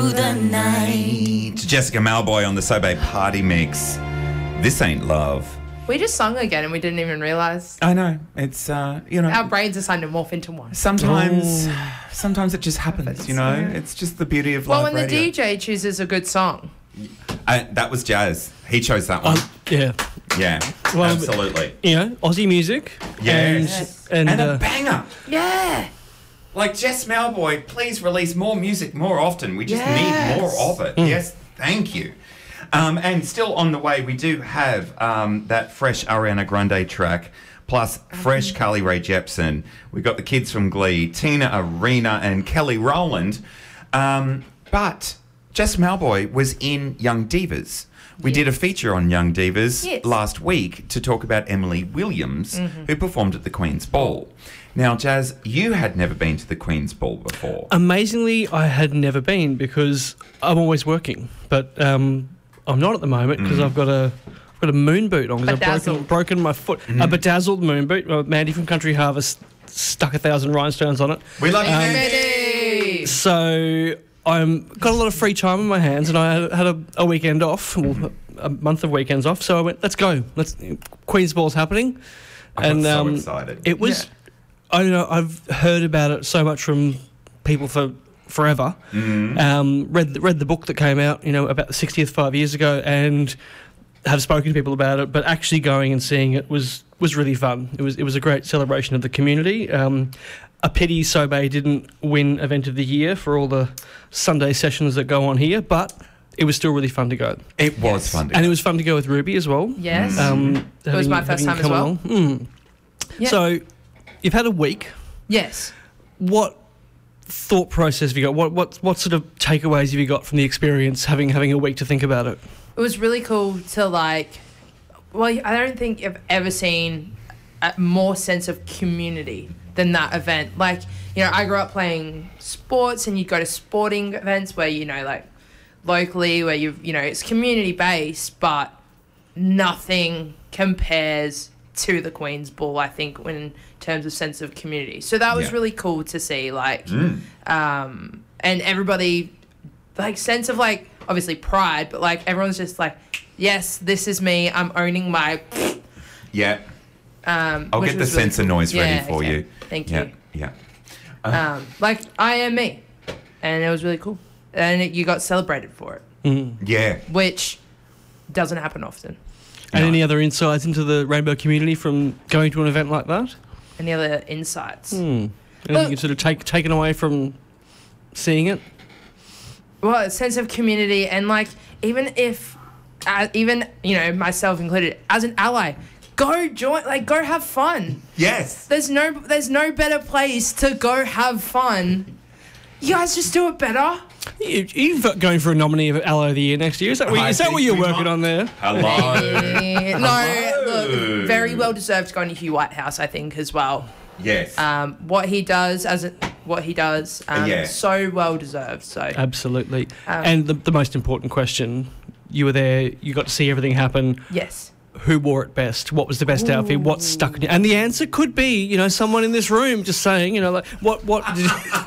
the night. Jessica Malboy on the Sobe Party Mix. This ain't love. We just sung again and we didn't even realise. I know. It's, Our brains are starting to morph into one. Sometimes it just happens, It's just the beauty of live Well, when radio. the DJ chooses a good song. That was Jazz. He chose that one. Yeah. Yeah, Well, absolutely. Aussie music. Yes. And a banger. Yeah. Like Jess Malboy, please release more music more often. We just need more of it. Yes, thank you. And still on the way, we do have that fresh Ariana Grande track, plus fresh Carly Rae Jepsen. We've got the kids from Glee, Tina Arena and Kelly Rowland. But Jess Malboy was in Young Divas. We did a feature on Young Divas last week to talk about Emily Williams, who performed at the Queen's Ball. Now, Jazz, you had never been to the Queen's Ball before. Amazingly, I had never been because I'm always working. But I'm not at the moment because I've got a moon boot on because I've broken my foot. A bedazzled moon boot. Mandy from Country Harvest stuck 1,000 rhinestones on it. We love you, Mandy! So I'm got a lot of free time on my hands, and I had a weekend off, a month of weekends off. So I went, let's go. Queen's Ball's happening. I'm so excited. It was, I don't know, I've heard about it so much from people for forever. Read the book that came out, about the 60th 5 years ago, and have spoken to people about it. But actually going and seeing it was really fun. It was a great celebration of the community. A pity Sobe didn't win Event of the Year for all the Sunday sessions that go on here, but it was still really fun to go. It was fun to go. And it was fun to go with Ruby as well. Yes. It was my first time as well. Yeah. So you've had a week. Yes. What thought process have you got? What sort of takeaways have you got from the experience having a week to think about it? It was really cool to I don't think I've ever seen a more sense of community than that event. I grew up playing sports, and you go to sporting events where, locally, where it's community based, but nothing compares to the Queen's Ball, I think, in terms of sense of community. So that was really cool to see, and everybody, sense of, obviously pride, but, everyone's just yes, this is me, I'm owning my... Yeah. I'll get the sensor noise ready for you. Thank you. Yeah. I am me. And it was really cool. And you got celebrated for it. Yeah. Which doesn't happen often. And any other insights into the rainbow community from going to an event like that? Any other insights? Anything you sort of taken away from seeing it? Well, a sense of community, and even if, myself included, as an ally, go join, go have fun. Yes. There's no better place to go have fun. You guys just do it better. You've going for a nominee of Ally of the Year next year. Is that what you're working on there? Hello. No, look, very well deserved going to Hugh Whitehouse, I think, as well. Yes. What he does, so well deserved. So absolutely. And the most important question: you were there, you got to see everything happen. Yes. Who wore it best? What was the best outfit? What stuck in you? And the answer could be, someone in this room just saying, what did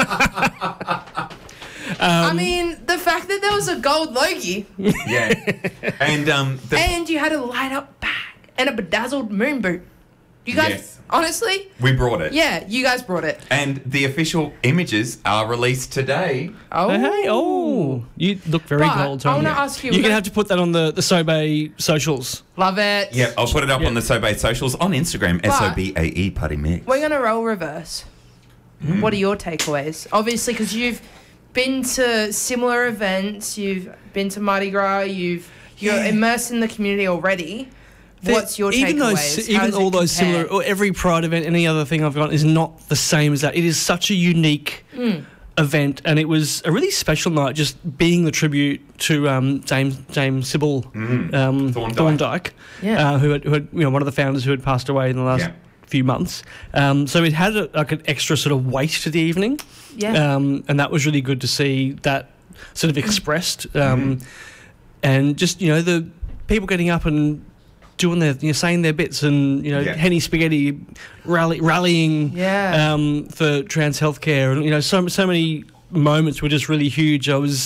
I mean, the fact that there was a gold Logie. Yeah. And and you had a light up bag and a bedazzled moon boot. You guys, honestly? We brought it. Yeah, you guys brought it. And the official images are released today. Oh. Hey, you look very gold, Tony. I want to ask you... You're going to have to put that on the Sobe socials. Love it. Yeah, I'll put it up on the Sobe socials on Instagram, SOBAE Party Mix. We're going to role reverse. What are your takeaways? Obviously, because you've been to similar events, you've been to Mardi Gras, you're immersed in the community already. What's your takeaways? Even all those similar, or every Pride event, any other thing I've got is not the same as that. It is such a unique event, and it was a really special night, just being the tribute to James Sybil Thorndike, who had one of the founders who had passed away in the last few months. So it had an extra sort of weight to the evening, and that was really good to see that sort of expressed, and just the people getting up and doing their, saying their bits, and Henny Spaghetti rallying for trans healthcare, and so many moments were just really huge. I was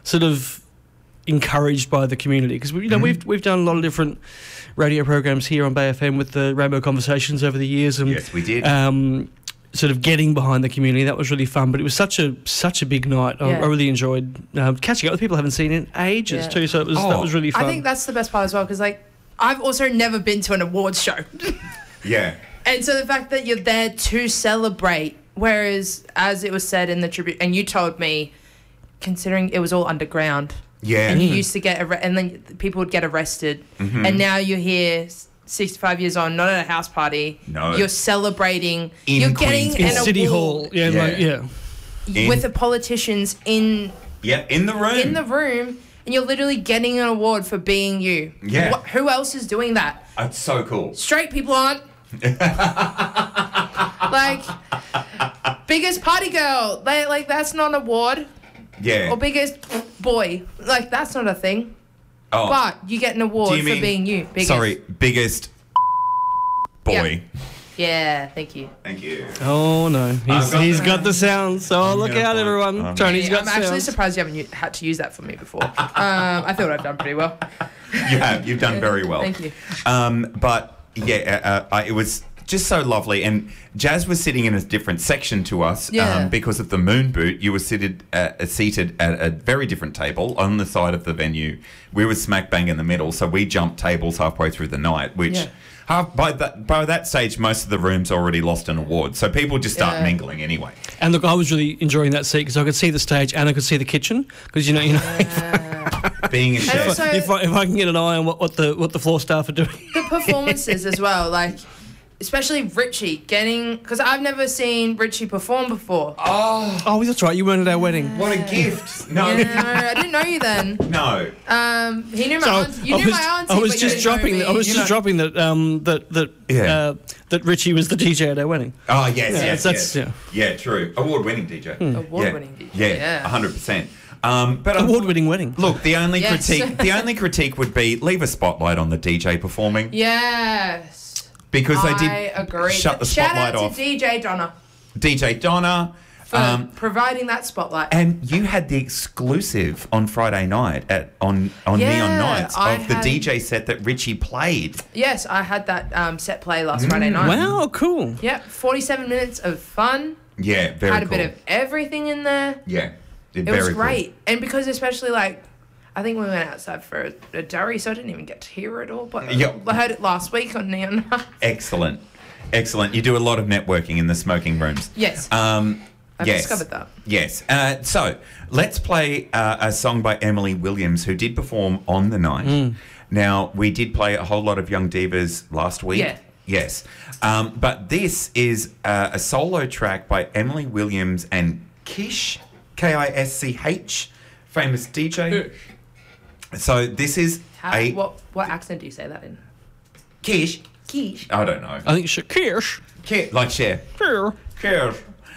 sort of encouraged by the community, because we've done a lot of different radio programs here on Bay FM with the Rainbow Conversations over the years, and Yes, we did. sort of getting behind the community. That was really fun, but it was such a big night. I really enjoyed catching up with people I haven't seen in ages too. So that was really fun. I think that's the best part as well, because like I've also never been to an awards show. Yeah. And so the fact that you're there to celebrate, whereas as it was said in the tribute, and you told me, considering it was all underground, Yeah. and you used to get and then people would get arrested, and now you're here 65 years on, not at a house party. No. You're celebrating. In you're getting Queen's an Hall. City award Hall, with the politicians in In the room. and you're literally getting an award for being you. Yeah. Who else is doing that? It's so cool. Straight people aren't. Like, biggest party girl. Like, that's not an award. Yeah. Or biggest boy. Like, that's not a thing. Oh. But you get an award Do you for mean- being you. Biggest. Sorry, biggest boy. Yeah, thank you. Thank you. Oh no, he's got the sounds. Oh, look gonna out, find- everyone! Tony's got I'm actually sounds. surprised you haven't had to use that for me before. I thought I've done pretty well. You have. You've done very well. Thank you. But yeah, it was just so lovely. And Jazz was sitting in a different section to us Yeah. because of the moon boot. You were seated at a very different table on the side of the venue. We were smack bang in the middle, so we jumped tables halfway through the night, which. Yeah. By that stage, most of the rooms already lost an award, so people just start Yeah. mingling anyway. And look, I was really enjoying that seat because I could see the stage and I could see the kitchen. Because you know, Being a And chef, also, if I can get an eye on what the floor staff are doing. the performances as well, like especially Richie getting, because I've never seen Richie perform before. Oh, that's right. You weren't at our wedding. what a gift! No, Yeah, I didn't know you then. no. He knew my So auntie. You knew my auntie. I was but just you didn't know dropping. me. I was You just know- dropping that Yeah. that Richie was the DJ at our wedding. Oh yes, Yeah, yes, that's- yes. Yeah, true. Award-winning DJ. Award-winning DJ, Yeah, yeah. 100%. But Award-winning wedding. look, the only Yes. critique would be leave a spotlight on the DJ performing Yes. because they I did agree. shut the Shout spotlight out off. to DJ Donna DJ Donna. for providing that spotlight. And you had the exclusive on Friday night on Yeah, Neon Nights I of the had- DJ set that Richie played. Yes, I had that set play last Friday night. Wow, cool. Yep, 47 minutes of fun. Yeah, very Had a cool. bit of everything in there. Yeah, It was great. And because especially like, I think we went outside for a durry, so I didn't even get to hear it all. But Yep. I heard it last week on Neon Nights. Excellent. You do a lot of networking in the smoking rooms. Yes. I've yes. discovered that. Yes. So let's play a song by Emily Williams, who did perform on the night. Now, we did play a whole lot of Young Divas last week. Yeah. Yes. But this is a solo track by Emily Williams and Kish, Kisch, famous DJ. So this is What accent do you say that in? Kish. Quiche. I don't know. I think Shakir. Like Cher. Kish.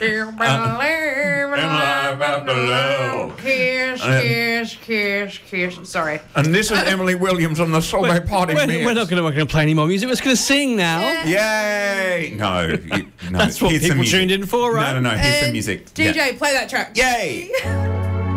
Kish. Sorry. And this is Emily Williams on the Sorbet Party We're Mix. not going to play any more music. We're just going to sing now. Yay! No, no. That's what here's some people music. tuned in for, right? No. Here's some And music. DJ, Yeah. play that track. Yay!